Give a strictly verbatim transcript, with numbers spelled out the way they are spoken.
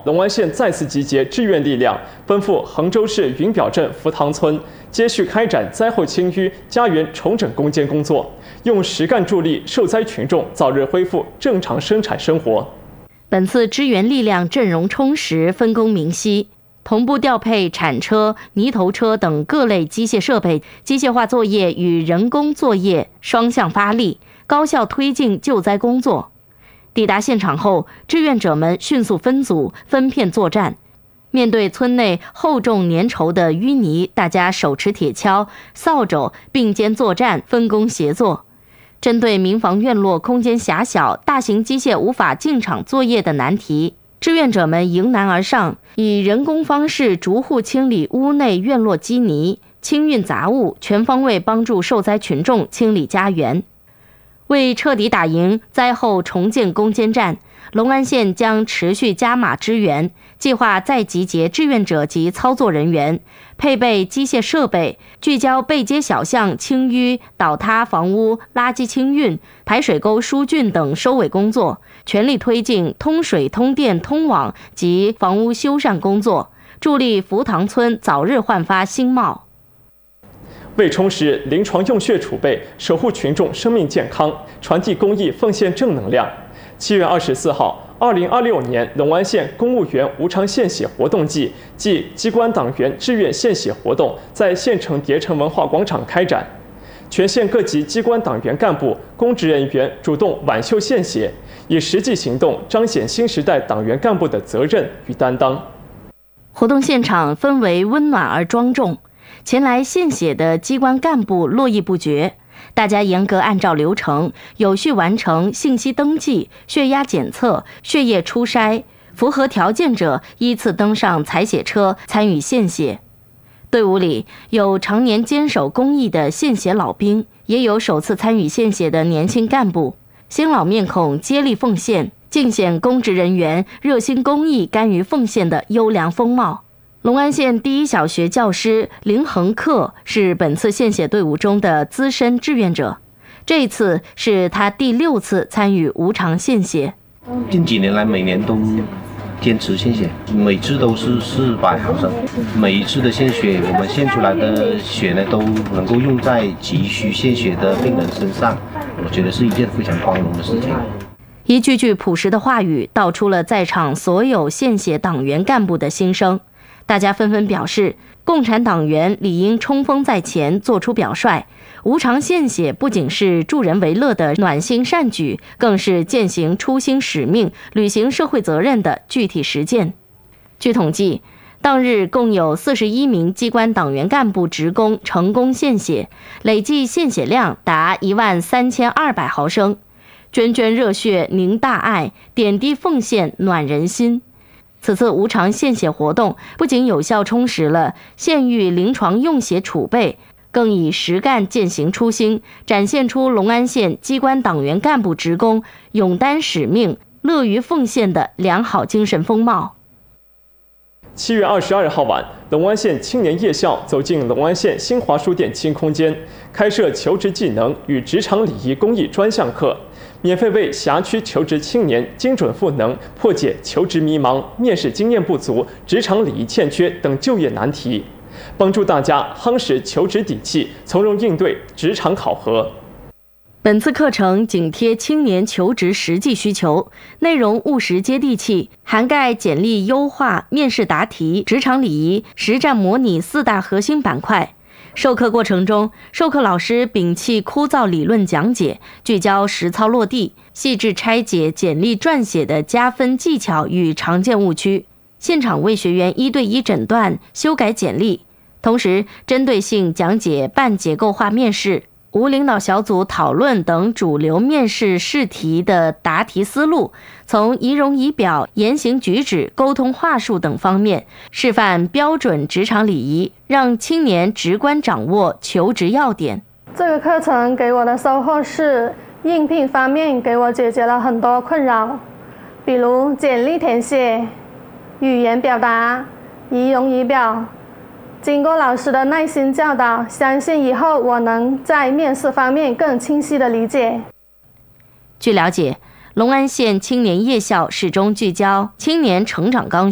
龙湾县再次集结志愿力量，奔赴衡州市云表镇福塘村，接续开展灾后清淤家园重整攻坚工作，用实干助力受灾群众早日恢复正常生产生活。 本次支援力量阵容充实，分工明晰，同步调配铲车、泥头车等各类机械设备，机械化作业与人工作业双向发力，高效推进救灾工作。抵达现场后，志愿者们迅速分组分片作战。面对村内厚重粘稠的淤泥，大家手持铁锹、扫帚并肩作战，分工协作。针对民房院落空间狭小、大型机械无法进场作业的难题，志愿者们迎难而上，以人工方式逐户清理屋内院落积泥，清运杂物，全方位帮助受灾群众清理家园。为彻底打赢灾后重建攻坚战，龙安县将持续加码支援，计划再集结志愿者及操作人员，配备机械设备，聚焦背街小巷清淤、倒塌房屋、垃圾清运、排水沟疏浚等收尾工作，全力推进通水、通电、通网及房屋修缮工作，助力福塘村早日焕发新貌。 为充实临床用血储备，守护群众生命健康，传递公益奉献正能量。七月二十四号，二零二六年龙安县公务员无偿献血活动季暨机关党员志愿献血活动在县城叠城文化广场开展。全县各级机关党员干部、公职人员主动挽袖献血，以实际行动彰显新时代党员干部的责任与担当。 活动现场氛围温暖而庄重。前来献血的机关干部络绎不绝，大家严格按照流程，有序完成信息登记、血压检测、血液初筛，符合条件者依次登上采血车参与献血。队伍里有常年坚守公益的献血老兵，也有首次参与献血的年轻干部，新老面孔接力奉献，尽显公职人员热心公益、甘于奉献的优良风貌。龙安县第一小学教师林恒克是本次献血队伍中的资深志愿者，这一次是他第六次参与无偿献血。 近几年来，每年都坚持献血，每次都是四百毫升。每一次的献血，我们献出来的血呢，都能够用在急需献血的病人身上，我觉得是一件非常光荣的事情。 一句句朴实的话语，道出了在场所有献血党员干部的心声。大家纷纷表示，共产党员理应冲锋在前，做出表率。无偿献血不仅是助人为乐的暖心善举，更是践行初心使命、履行社会责任的具体实践。据统计，当日共有四十一名机关党员干部职工成功献血，累计献血量达一万三千二百毫升。涓涓热血凝大爱，点滴奉献暖人心。此次无偿献血活动不仅有效充实了县域临床用血储备，更以实干践行初心，展现出龙安县机关党员干部职工勇担使命、乐于奉献的良好精神风貌。 七月二十二号晚，龙安县青年夜校走进龙安县新华书店新空间，开设求职技能与职场礼仪公益专项课，免费为辖区求职青年精准赋能，破解求职迷茫、面试经验不足、职场礼仪欠缺等就业难题，帮助大家夯实求职底气，从容应对职场考核。 本次课程紧贴青年求职实际需求，内容务实接地气，涵盖简历优化、面试答题、职场礼仪、实战模拟四大核心板块。授课过程中，授课老师摒弃枯燥理论讲解，聚焦实操落地，细致拆解简历撰写的加分技巧与常见误区，现场为学员一对一诊断、修改简历，同时针对性讲解半结构化面试、无领导小组讨论等主流面试试题的答题思路，从仪容仪表、言行举止、沟通话术等方面示范标准职场礼仪，让青年直观掌握求职要点。 这个课程给我的收获是，应聘方面给我解决了很多困扰，比如简历填写、语言表达、仪容仪表。经过老师的耐心教导，相信以后我能在面试方面更清晰地理解。 据了解，龙安县青年夜校始终聚焦青年成长纲